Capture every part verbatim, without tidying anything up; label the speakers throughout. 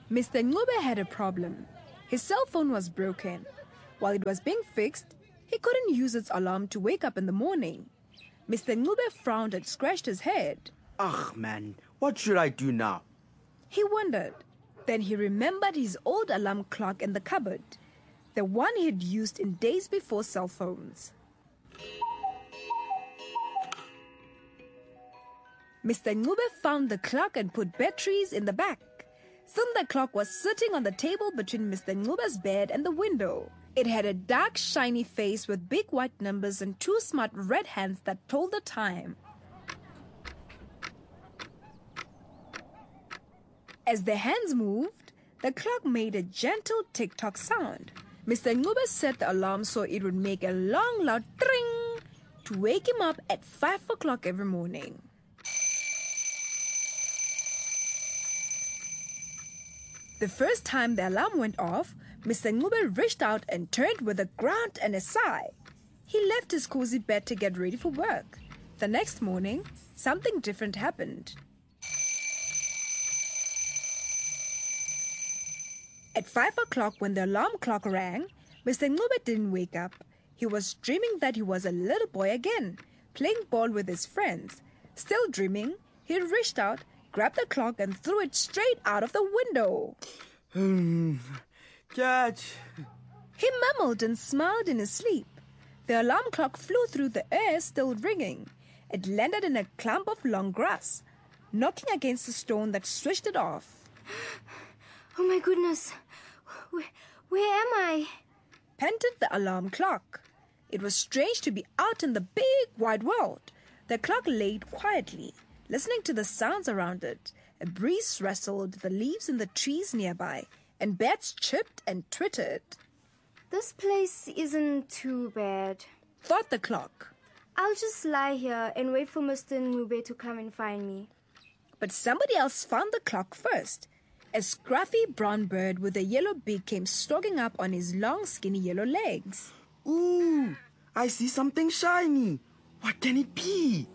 Speaker 1: Mister Ncube had a problem. His cell phone was broken. While it was being fixed, he couldn't use its alarm to wake up in the morning. Mister Ncube frowned and scratched his head.
Speaker 2: Ugh, man, what should I do now?
Speaker 1: He wondered. Then he remembered his old alarm clock in the cupboard, the one he had used in days before cell phones. Mister Ncube found the clock and put batteries in the back. Soon the clock was sitting on the table between Mister Ncube's bed and the window. It had a dark, shiny face with big white numbers and two smart red hands that told the time. As the hands moved, the clock made a gentle tick-tock sound. Mister Ncube set the alarm so it would make a long, loud tring to wake him up at five o'clock every morning. The first time the alarm went off, Mister Ncube reached out and turned with a grunt and a sigh. He left his cozy bed to get ready for work. The next morning, something different happened. At five o'clock when the alarm clock rang, Mister Ncube didn't wake up. He was dreaming that he was a little boy again, playing ball with his friends. Still dreaming, he reached out, grabbed the clock and threw it straight out of the window.
Speaker 2: Hmm, catch.
Speaker 1: He mumbled and smiled in his sleep. The alarm clock flew through the air, still ringing. It landed in a clump of long grass, knocking against a stone that switched it off.
Speaker 3: Oh my goodness, where, where am I?
Speaker 1: Panted the alarm clock. It was strange to be out in the big wide world. The clock laid quietly, listening to the sounds around it. A breeze rustled the leaves in the trees nearby, and bats chirped and twittered.
Speaker 3: This place isn't too bad,
Speaker 1: thought the clock.
Speaker 3: I'll just lie here and wait for Mister Ncube to come and find me.
Speaker 1: But somebody else found the clock first. A scruffy brown bird with a yellow beak came stalking up on his long, skinny yellow legs.
Speaker 2: Ooh, I see something shiny. What can it be?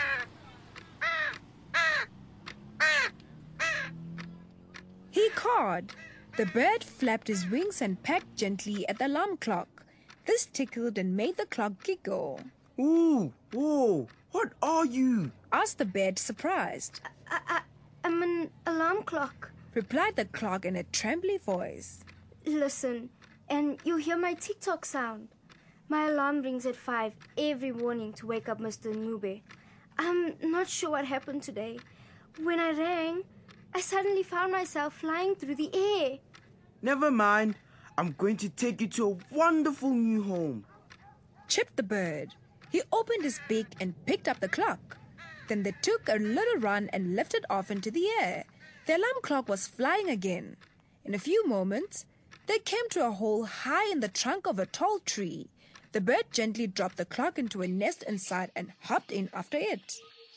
Speaker 1: He cawed. The bird flapped his wings and pecked gently at the alarm clock. This tickled and made the clock giggle.
Speaker 2: Ooh, whoa, what are you?
Speaker 1: asked the bird, surprised.
Speaker 3: I, I, I'm an alarm clock,
Speaker 1: replied the clock in a trembly voice.
Speaker 3: Listen, and you hear my tick-tock sound. My alarm rings at five every morning to wake up Mister Ncube. I'm not sure what happened today. When I rang, I suddenly found myself flying through the air.
Speaker 2: Never mind. I'm going to take you to a wonderful new home,
Speaker 1: chirped the bird. He opened his beak and picked up the clock. Then they took a little run and lifted off into the air. The alarm clock was flying again. In a few moments, they came to a hole high in the trunk of a tall tree. The bird gently dropped the clock into a nest inside and hopped in after it.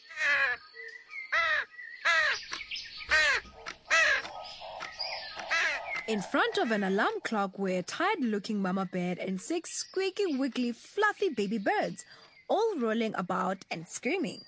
Speaker 1: In front of an alarm clock were a tired-looking mama bird and six squeaky, wiggly, fluffy baby birds, all rolling about and screaming.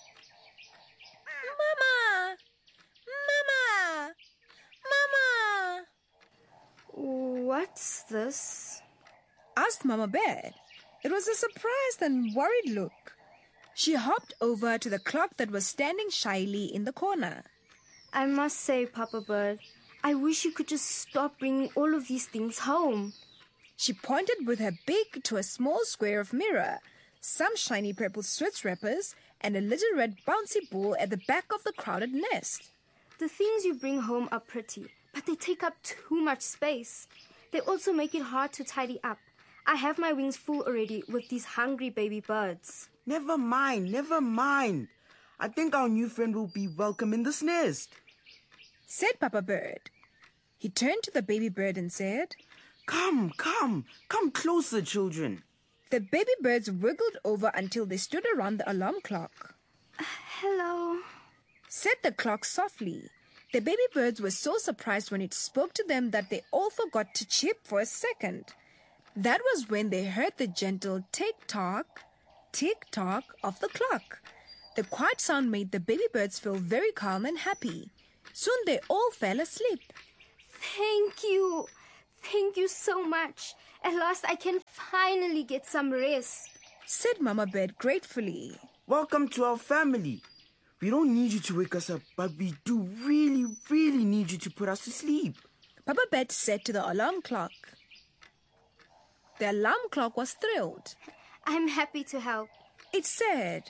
Speaker 1: Mama! Mama! Mama!
Speaker 3: What's this?
Speaker 1: asked Mama Bird. It was a surprised and worried look. She hopped over to the clock that was standing shyly in the corner.
Speaker 3: I must say, Papa Bird, I wish you could just stop bringing all of these things home.
Speaker 1: She pointed with her beak to a small square of mirror, some shiny purple Swiss wrappers, and a little red bouncy ball at the back of the crowded nest.
Speaker 3: The things you bring home are pretty, but they take up too much space. They also make it hard to tidy up. I have my wings full already with these hungry baby birds.
Speaker 2: Never mind, never mind. I think our new friend will be welcome in this nest,
Speaker 1: said Papa Bird. He turned to the baby bird and said,
Speaker 2: Come, come, come closer, children.
Speaker 1: The baby birds wiggled over until they stood around the alarm clock.
Speaker 3: Uh, hello,
Speaker 1: said the clock softly. The baby birds were so surprised when it spoke to them that they all forgot to chirp for a second. That was when they heard the gentle tick-tock, tick-tock of the clock. The quiet sound made the baby birds feel very calm and happy. Soon they all fell asleep.
Speaker 3: Thank you. Thank you so much. At last I can finally get some rest,
Speaker 1: said Mama Bird gratefully.
Speaker 2: Welcome to our family. We don't need you to wake us up, but we do really, really need you to put us to sleep,
Speaker 1: Papa Bird said to the alarm clock. The alarm clock was thrilled.
Speaker 3: I'm happy to help,
Speaker 1: it said.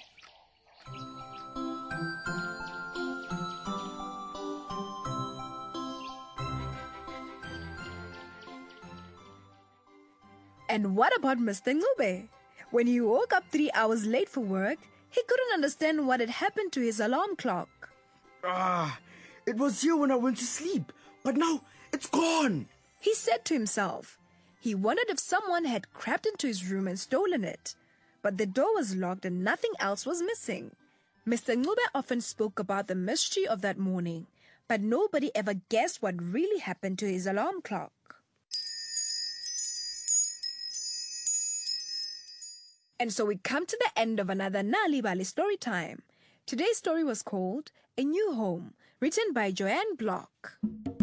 Speaker 1: And what about Mister Ngube? When he woke up three hours late for work, he couldn't understand what had happened to his alarm clock.
Speaker 2: Ah, it was here when I went to sleep, but now it's gone,
Speaker 1: he said to himself. He wondered if someone had crept into his room and stolen it. But the door was locked and nothing else was missing. Mister Ngube often spoke about the mystery of that morning, but nobody ever guessed what really happened to his alarm clock. And so we come to the end of another Nali Bali story time. Today's story was called A New Home, written by Joanne Block.